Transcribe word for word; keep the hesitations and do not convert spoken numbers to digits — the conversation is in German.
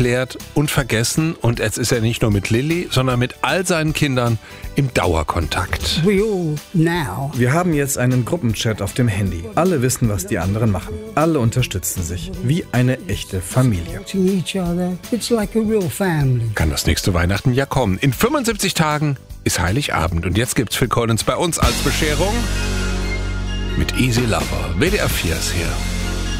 geklärt und vergessen. Und jetzt ist er nicht nur mit Lilly, sondern mit all seinen Kindern im Dauerkontakt. Wir haben jetzt einen Gruppenchat auf dem Handy. Alle wissen, was die anderen machen. Alle unterstützen sich. Wie eine echte Familie. Kann das nächste Weihnachten ja kommen. In fünfundsiebzig Tagen ist Heiligabend. Und jetzt gibt's Phil Collins bei uns als Bescherung mit Easy Lover. W D R vier ist hier.